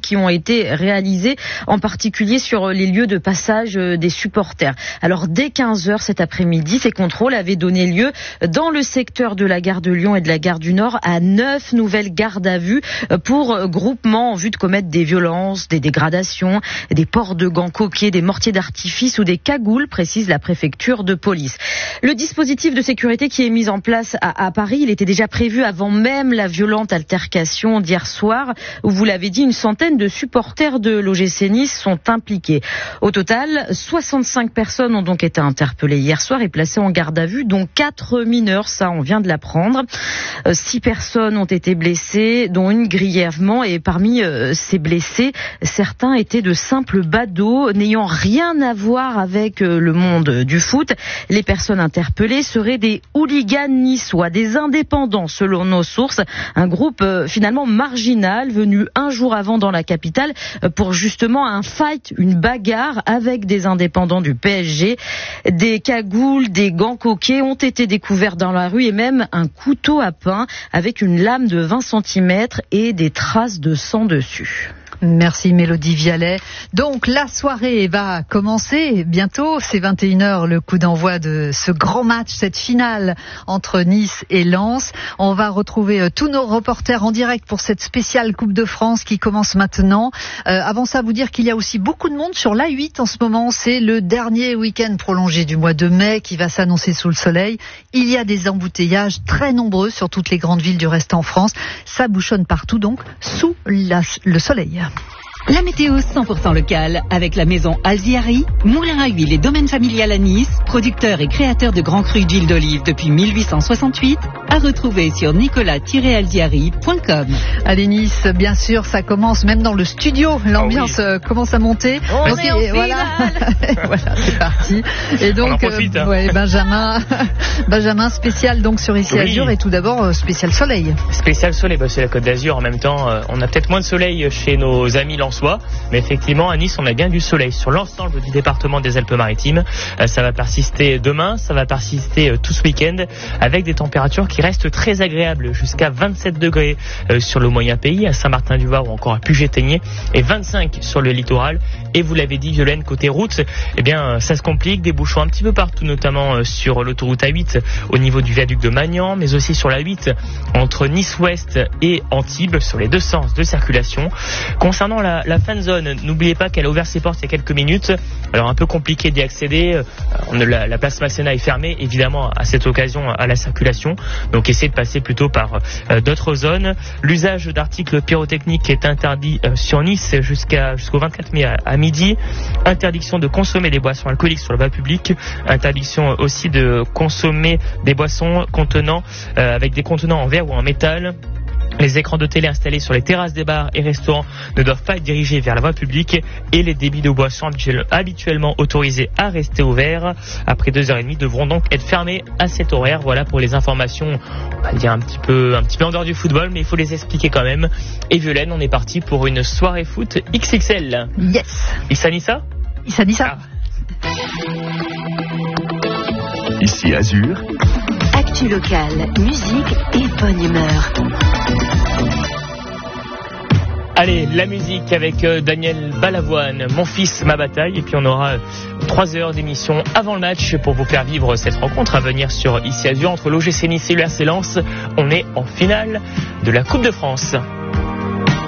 qui ont été réalisés, en particulier sur les lieux de passage des supporters. Alors dès 15h cet après-midi, ces contrôles avaient donné lieu dans le secteur de la gare de Lyon et de la gare du Nord à 9 nouvelles gardes à vue pour groupements en vue de commettre des violences, des dégradations, des ports de gants coquets, des mortiers d'artifice ou des cagoules, précise la préfecture de police. Le dispositif de sécurité qui est mis en place à Paris, il était déjà prévu avant même la violente altercation d'hier soir, où vous l'avez dit, une centaine de supporters de l'OGC Nice sont impliqués. Au total, 65 personnes ont donc été interpellées hier soir et placées en garde à vue, dont 4 mineurs, ça on vient de l'apprendre. 6 personnes ont été blessées, dont une grièvement, et parmi ces blessés, certains étaient de simples badauds n'ayant rien à voir avec le monde du foot. Les personnes interpellées seraient des hooligans niçois, des indépendants selon nos sources, un groupe finalement marginal venu un jour avant dans la capitale pour justement un fight, une bagarre avec des indépendants du PSG. Des cagoules, des gants coquets ont été découverts dans la rue et même un couteau à pain avec une lame de 20 cm et des traces de sang dessus. Merci Mélodie Vialet. Donc la soirée va commencer bientôt, c'est 21h le coup d'envoi de ce grand match, cette finale entre Nice et Lens. On va retrouver tous nos reporters en direct pour cette spéciale Coupe de France qui commence maintenant. Avant ça, vous dire qu'il y a aussi beaucoup de monde sur l'A8 en ce moment. C'est le dernier week-end prolongé du mois de mai qui va s'annoncer sous le soleil. Il y a des embouteillages très nombreux sur toutes les grandes villes du reste en France. Ça bouchonne partout donc sous le soleil. La météo 100% locale avec la maison Alziari, moulin à huile et domaine familial à Nice, producteur et créateur de grands crus d'huile d'olive depuis 1868, à retrouver sur nicolas-alziari.com. Allez Nice, bien sûr, ça commence même dans le studio, l'ambiance commence à monter. Donc, voilà, voilà, c'est parti. Et donc Benjamin spécial donc sur Ici Azur et tout d'abord spécial soleil. Spécial soleil, c'est la Côte d'Azur en même temps. On a peut-être moins de soleil chez nos amis lensois, mais effectivement à Nice on a bien du soleil sur l'ensemble du département des Alpes-Maritimes. Ça va persister demain, ça va persister tout ce week-end avec des températures qui restent très agréables, jusqu'à 27 degrés sur le moyen pays, à Saint-Martin-du-Var ou encore à Puget-Théniers, et 25 sur le littoral. Et vous l'avez dit Violaine, côté route, eh bien ça se complique, des bouchons un petit peu partout, notamment sur l'autoroute A8 au niveau du viaduc de Magnan, mais aussi sur la 8 entre Nice-Ouest et Antibes sur les deux sens de circulation. Concernant la fan zone, n'oubliez pas qu'elle a ouvert ses portes il y a quelques minutes. Alors un peu compliqué d'y accéder. La place Masséna est fermée évidemment à cette occasion à la circulation. Donc essayez de passer plutôt par d'autres zones. L'usage d'articles pyrotechniques est interdit sur Nice jusqu'au 24 mai à midi. Interdiction de consommer des boissons alcooliques sur la voie publique. Interdiction aussi de consommer des boissons avec des contenants en verre ou en métal. Les écrans de télé installés sur les terrasses des bars et restaurants ne doivent pas être dirigés vers la voie publique et les débits de boissons habituellement autorisés à rester ouverts après 2h30 devront donc être fermés à cet horaire. Voilà pour les informations, on va dire un petit peu en dehors du football, mais il faut les expliquer quand même. Et Violaine, on est parti pour une soirée foot XXL. Yes. Issa Nissa. Ici Azur. Actu locale, musique et bonne humeur. Allez, la musique avec Daniel Balavoine, Mon fils, ma bataille. Et puis on aura 3 heures d'émission avant le match pour vous faire vivre cette rencontre à venir sur Ici Azur entre l'OGC Nice et le RC Lens. On est en finale de la Coupe de France.